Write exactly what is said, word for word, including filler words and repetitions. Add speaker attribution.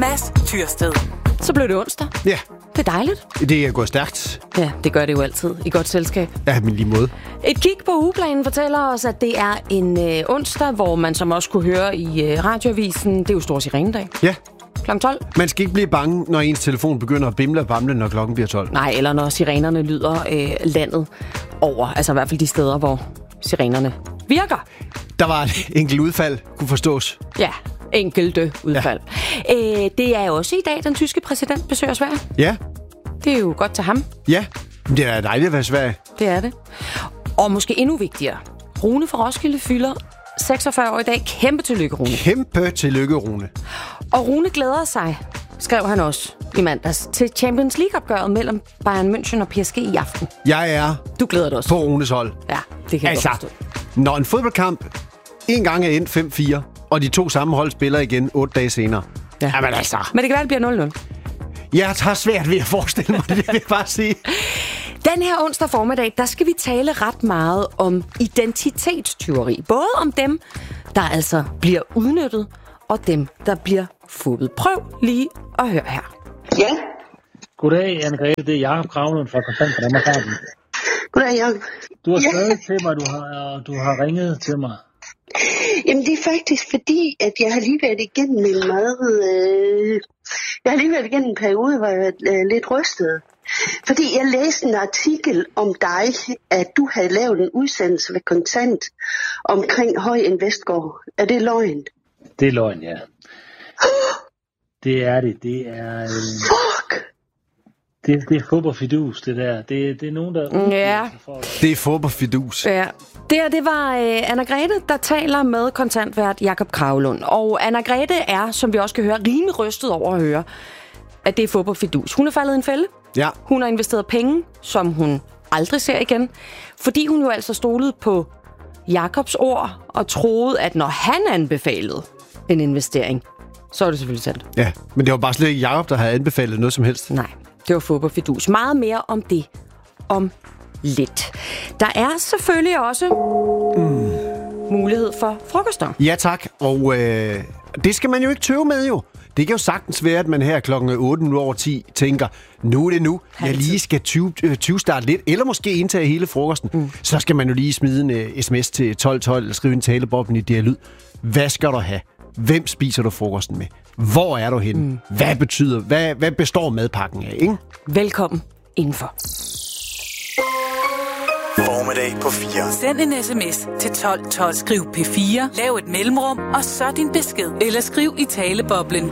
Speaker 1: Mads Tyrsted.
Speaker 2: Så blev det onsdag.
Speaker 3: Ja.
Speaker 2: Det er dejligt.
Speaker 3: Det er gået stærkt.
Speaker 2: Ja, det gør det jo altid. I godt selskab.
Speaker 3: Ja, men lige måde.
Speaker 2: Et kig på ugeplanen fortæller os, at det er en øh, onsdag, hvor man som også kunne høre i øh, radioavisen, det er jo stor sirenedag.
Speaker 3: Ja.
Speaker 2: klokken tolv.
Speaker 3: Man skal ikke blive bange, når ens telefon begynder at bimle og bamle, når klokken bliver tolv.
Speaker 2: Nej, eller når sirenerne lyder øh, landet over. Altså i hvert fald de steder, hvor sirenerne virker.
Speaker 3: Der var et enkelt udfald, kunne forstås.
Speaker 2: Ja, enkelte udfald. Ja. Øh, det er også i dag, den tyske præsident besøger Sverige.
Speaker 3: Ja.
Speaker 2: Det er jo godt til ham.
Speaker 3: Ja, det er dejligt at være Sverige.
Speaker 2: Det er det. Og måske endnu vigtigere. Rune fra Roskilde fylder seksogfyrre år i dag. Kæmpe tillykke, Rune.
Speaker 3: Kæmpe tillykke, Rune.
Speaker 2: Og Rune glæder sig, skrev han også i mandags, til Champions League-opgøret mellem Bayern München og P S G i aften.
Speaker 3: Jeg er
Speaker 2: Du glæder dig også.
Speaker 3: på Runes hold.
Speaker 2: Ja, det kan
Speaker 3: altså,
Speaker 2: jeg godt forstå.
Speaker 3: Når en fodboldkamp en gang er endt fem fire, og de to samme hold spiller igen otte dage senere.
Speaker 2: Ja.
Speaker 3: Jamen altså.
Speaker 2: Men det kan være, det bliver nul nul.
Speaker 3: Jeg tager svært ved at forestille mig det, vil jeg bare sige.
Speaker 2: Den her onsdag formiddag, der skal vi tale ret meget om identitetstyveri. Både om dem, der altså bliver udnyttet, og dem, der bliver fuppet. Prøv lige at høre her.
Speaker 4: Ja.
Speaker 5: Goddag, Anne-Grethe. Det er Jacob Kravlund fra Kontant fra Danmarks Radio.
Speaker 4: Goddag, Jacob.
Speaker 5: Du har skrevet
Speaker 4: Ja.
Speaker 5: til mig, du har, du har ringet til mig.
Speaker 4: Jamen, det er faktisk fordi, at jeg har lige været igennem en meget... Øh, jeg har lige været igennem en periode, hvor jeg var øh, lidt rystet. Fordi jeg læste en artikel om dig, at du havde lavet en udsendelse ved Kontant omkring Høj Investgård. Er det løgn?
Speaker 5: Det er løgn, ja. Det er det. Det er... Øh,
Speaker 4: Fuck!
Speaker 5: det, det er fup og fidus, det der. Det, det er nogen, der...
Speaker 2: Ja.
Speaker 3: Det er fup og fidus.
Speaker 2: Ja. Det her, det var øh, Anna-Grethe, der taler med kontantvært Jacob Kravlund. Og Anna-Grethe er, som vi også kan høre, rimelig rystet over at høre, at det er fup og fidus. Hun er faldet i en fælde.
Speaker 3: Ja.
Speaker 2: Hun har investeret penge, som hun aldrig ser igen. Fordi hun jo altså stolede på Jacobs ord og troede, at når han anbefalede en investering, så er det selvfølgelig sandt.
Speaker 3: Ja, men det var bare slet ikke Jacob, der havde anbefalet noget som helst.
Speaker 2: Nej, det var fup og fidus. Meget mere om det om lidt. Der er selvfølgelig også mm. mulighed for frokoster.
Speaker 3: Ja tak, og øh, det skal man jo ikke tøve med jo. Det kan jo sagtens være, at man her klokken otte minutter over ti tænker, nu er det nu, jeg lige skal tyve-starte lidt, eller måske indtage hele frokosten. Mm. Så skal man jo lige smide en uh, sms til tolv tolv, eller skrive en taleboblen i dialyd. Hvad skal du have? Hvem spiser du frokosten med? Hvor er du henne? Mm. Hvad betyder, hvad, hvad består madpakken af, ikke?
Speaker 2: Velkommen indenfor.
Speaker 6: Formiddag på fire.
Speaker 1: Send en sms til tolv tolv. Skriv P fire, lav et mellemrum, og så din besked. Eller skriv i taleboblen